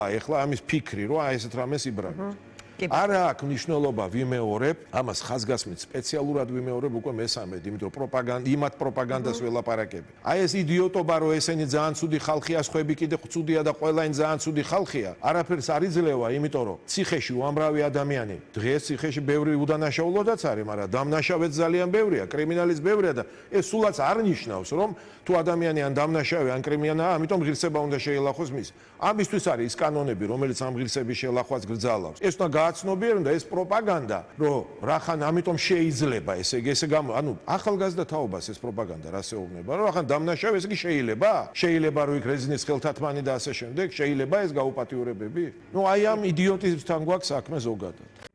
ეხლა ამის ფიქრი, რომ აი ესეთ რამეს იბრალოთ. არა აქვს მნიშვნელობა ვიმეორებ, ამას ხაზგასმით სპეციალურად ვიმეორებ უკვე მესამედ, იმიტომ რომ იმათ პროპაგანდას ველაპარაკები. აი ეს იდიოტობა, რომ ესენი ძალიან ცუდი ხალხია, სხვები კიდე ცუდია და ყველანი ძალიან ცუდი ხალხია, არაფერს არ იძლევა, იმიტომ რომ ციხეში უამრავი ადამიანი, დღეს ციხეში ბევრი უდანაშაულოდაც არის, მაგრამ დამნაშავეც ძალიან ბევრია, კრიმინალის ბევრია და ეს სულაც არ ნიშნავს, რომ თუ ადამიანი ან დამნაშავე, ან კრიმინალია, ამიტომ ღირსება უნდა შეელახოს მის. ამისთვის არის ის კანონები, რომელიც ამ ღირსების შელახვას გრძალავს. ეს უნდა გააცნობიერონ და ეს პროპაგანდა, რომ რახან ამიტომ შეიძლება, ესე იგი, ანუ ახალგაზრდა თაობას ეს პროპაგანდა რას ეუბნება, რომ რახან დამნაშავე, ესე იგი შეიძლება რომ იქ რეზინის ხელთათმანი და ასე შემდეგ, შეიძლება ეს გაუპატიურებები? ნუ აი ამ იდიოტიზმთან გვაქვს საქმე ზოგადად.